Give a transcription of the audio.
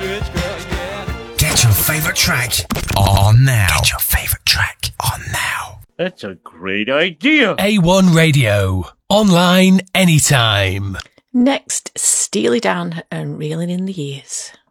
Get your favourite track on now. Get your favourite track on now. That's a great idea. A1 Radio. Online anytime. Next, Steely Dan and Reeling in the Years.